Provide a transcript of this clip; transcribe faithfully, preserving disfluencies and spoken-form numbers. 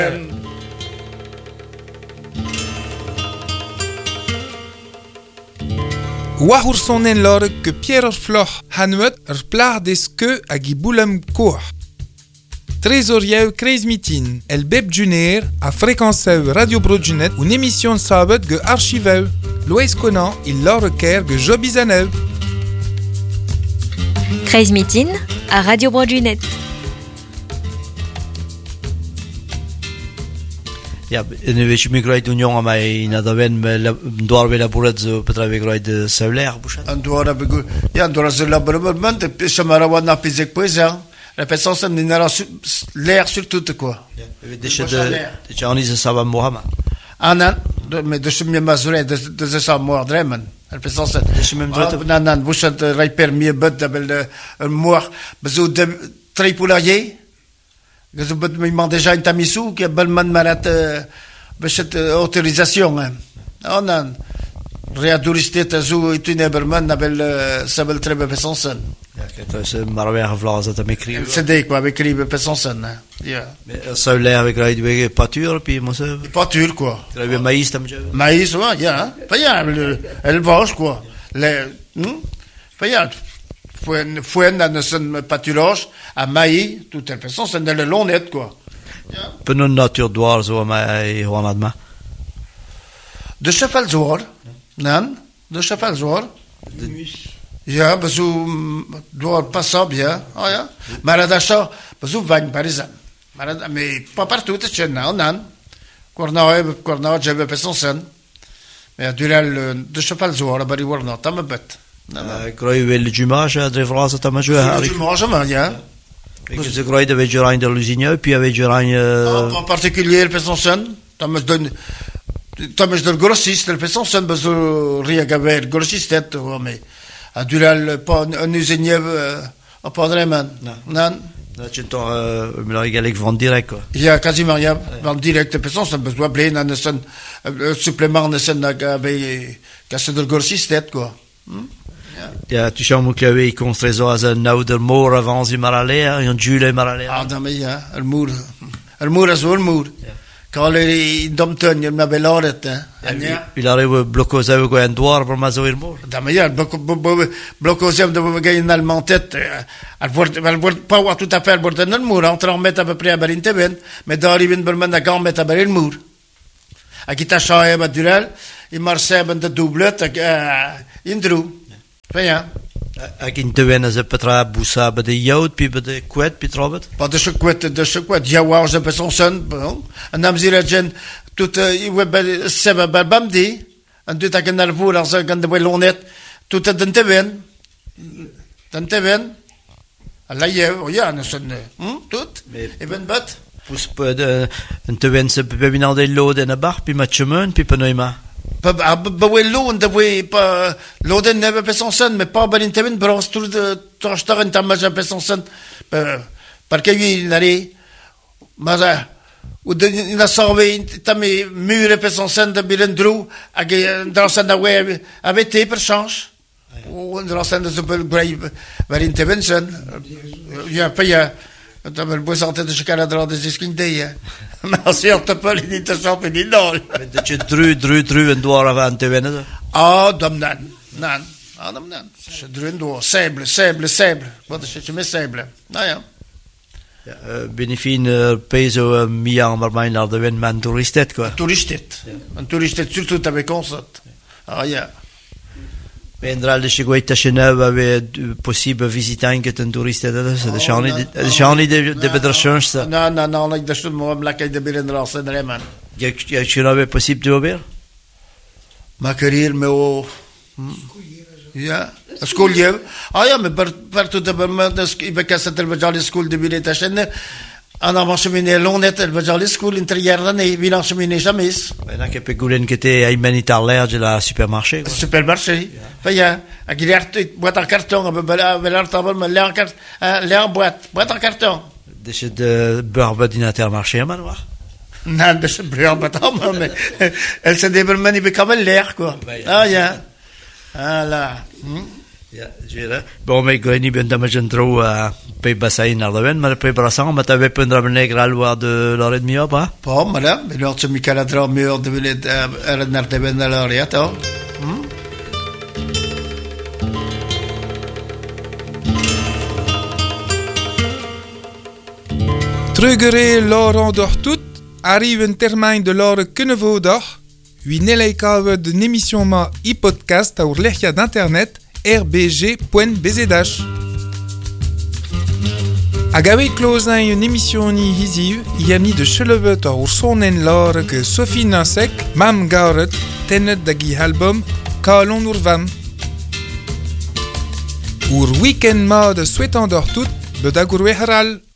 Wahour sonnen lor que Pierre Floch hanwet er plar des que a giboulem kour. Trezoriev Kreiz Mitin, el beb juner a fréquencev Radio Brodunet une émission sabet ge archivev. Loïs Conan, il lor ker ge jobizanev. Kreiz Mitin à Radio Brodunet. Ja, nu weet je me kwijt toen jongen mij naar de win met door weer naar boeren zo betreft ik kwijt de solaire bushad. En door heb ik ja door ze laboratoire is je maar wat naar physique poëzie. La personne n'ira l'air sur tout quoi. Dus de de Chinese sabam Mohammed. Anan, mais de ce mieux mazuré de de ce ça mort dremen. La personne de ce même droit. Nan nan bushad reper mieux bud de le mort besoin de tripoulailler. Je peux me demander déjà une tamisou qui a belman marat cette autorisation. On a réaduristé azou et tu neberman n'abel sabel très besonsen. Ja, kijk, is maar weer gevlazen dat hem écrit. C'est des quoi avec écrit besonsen. Ja. Mais ça l'air avec la idée pâture puis moi ça. Pâture quoi. Tu avais maïs tam. Maïs ouais, ja. Pas ya elle vache quoi. Les pas ya Fuen, fuen dans une pâturage à maïs, toute la personne, c'est dans le long net, quoi. Peu de nature d'oir, zo, mais on a demain. De cheval zoor, non? De cheval zoor. Ja, bezoek, door pas op, ja. Oh ja. Maar dat is bezoek van Paris. Maar mais pas partout, c'est non, non. Cornau, cornau, j'avais personne sen. Mais durant de cheval zoor, bari warna, tam bet. Ik crois wel le jumage à de phrases à ma joie. Le jumage, man, ja. Ik je crois de je rein de l'usine puis avec je rein en particulier le personne, tam je donne tam je le grossiste, le personne besoin rien gaver grossiste mais a durant pas un usinier a pas vraiment. Non. Dat je toch me la égal vend direct quoi. Il y a quasiment rien vend direct personne ça besoin plein dans un supplément de sen avec casse de grossiste quoi. Ja, tu sais moi que il construisait as un ouder moor avant du maralé, un jules maralé. Ah non mais ja, el mur. El mur is wel mur. Quand il domton il m'avait l'oret hein. Il arrive bloqué avec un doigt pour mazoir moor. Da mais ja, bloqué bloqué de gagner une allemand tête. Elle voit elle voit pas voir tout à fait le bord d'un mur, entre en mettre à peu près à Berlin-Teben, mais d'arriver une berman à quand mettre à Berlin mur. À qui t'a changé madural, il marchait ben de doublette à Indru. Ja. Ik in te winnen ze petra busa bij de jood puis bij de kwet puis robert. Pas de ce kwet de ce kwet ja waar ze son son. En dan zie je gen tout il we seba bamdi en dit ik naar voor als ik de welonet tout het den te wen. Den te wen. Alla je ja ne son hm tout. Even bat. Pus de en te wen se bij binnen de lood en de bar puis matchemen puis penoima. Pas wello de we pas loden neve personne mais pas ben interven bros tout de tranchtar en tamaja personne perché lui nari ma u de na sorve tami mure personne de bilendru a dans sa we avait été per change ou dans sa de super grave ver intervention ja pas ja dat wel boos altijd de chakara de zeskin day maar certes pas niet te sape niet dol dat je dru dru dru en door aan te winnen ah dam nan nan ah dam nan je dru en door sable sable sable wat is het je met sable nou ja ja benefin peso mia maar mijn naar de win man toeristet quoi toeristet een toeristet surtout avec concert ah ja Vendrà le seguite cheneva ave possible visitare anche un turista da adesso, diciamo diciamo de de bedrachons. No no no, like de stud mo la de birendra sen reman. Je je cheneva possible de ober? Ma carrière me o ja, scoliev. Ah ja, me per per tutto per me i becassa del vajali school de bileta scenne. Ana machemine lonet el vajali school intérieur d'année, bilan chemine jamais. Ben che per gulen che te ai menita allerge la supermarché. Supermarché. Paya, a giliart boîte en carton, a bela bela table me l'air carte, l'air boîte, boîte en carton. Dus de beurre d'intermarché manoir. Non, de ce beurre bâtiment mais elle se débermani be comme l'air quoi. Ah ja. Ah là. Ja, jira. Bon, mais Greni ben damagen tro a pe basain ar leven, maar pe brasan, ma t'avais pendre benek al war de l'heure et demie pas? Pa, madame, mais l'heure de Michael Adra, meilleur de venir à la Nardeven à l'heure, et attends. Trugere Laurent d'Ortout arrive un termijn de Laure Kunnevodor, wie neleikawe de émission ma e-podcast à ourlechia d'internet r b g point b z h. Agawe closin une émission ni hisiv, yami de chelevet ar sonen Laure que Sophie Nansek, mam gauret, tenet dagi album, kalon urvam. Ur week-end ma de souhaitant d'Ortout, bedagourwe haral.